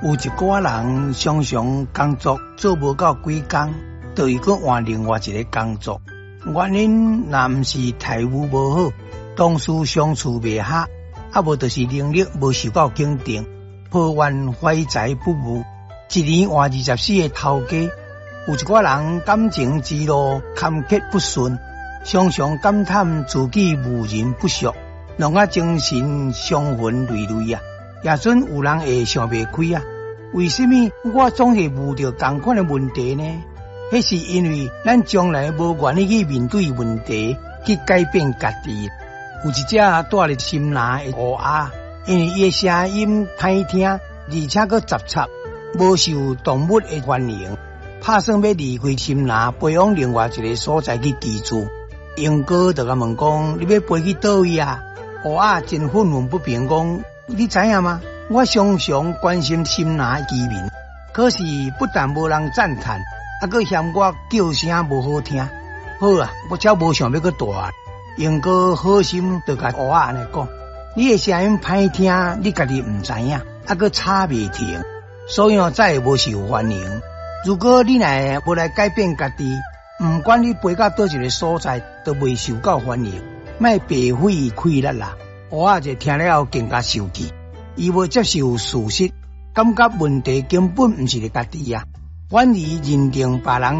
有一寡人常常工作做无到几工，就会去换另外一个工作。原因若毋是待遇无好，同事相处袂合，啊无就是能力无受到肯定，抱怨怀才不遇。一年换24个头家，有一寡人感情之路坎坷不顺，常常感叹自己无人不淑，弄啊精神伤魂累累啊。也准有人会想袂开啊，为什么我总是遇到同款的问题呢？迄是因为咱将来无愿意去面对问题，去改变家己。有一只住伫心内的乌鸦，因为伊的声音歹听，而且佫杂插，无受动物的欢迎，打算要离开心内，飞往另外一个所在去居住。英哥就甲问讲：你要飞去倒位啊？乌鸦真愤愤不平讲：你知影吗？我常常关心心内居民，可是不但无人赞叹，佫嫌我叫声无好听。好啊，我才无想要去大。英哥好心就甲乌鸦安尼讲：你的声音歹听，你家己毋知影，佫吵袂停，所以再也无受欢迎。如果你若无来改变家己，毋管你飞到倒一个所在，都未受到欢迎，莫白费气力啦。乌鸦就听了更加生气，伊无接受事实，感觉问题根本毋是家己啊，反而认定别人